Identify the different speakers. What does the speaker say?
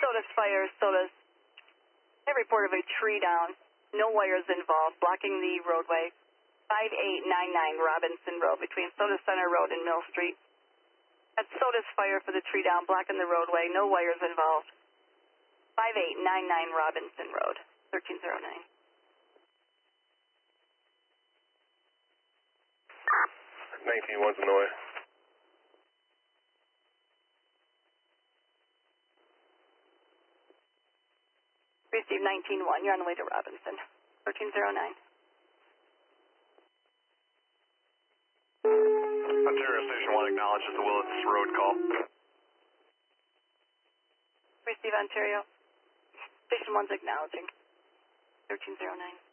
Speaker 1: SOTUS fire, SOTUS. I report of a tree down. No wires involved, blocking the roadway. 5899 Robinson Road between SOTUS Center Road and Mill Street. That's SOTUS fire for the tree down, blocking the roadway. No wires involved. 5899 Robinson Road, 1309.
Speaker 2: 19-1's Hanoi.
Speaker 1: Received 19-1. You're on the way to Robinson. 1309.
Speaker 2: Ontario Station 1 acknowledges the Willits Road call.
Speaker 1: Receive Ontario. Station 1's acknowledging. 1309.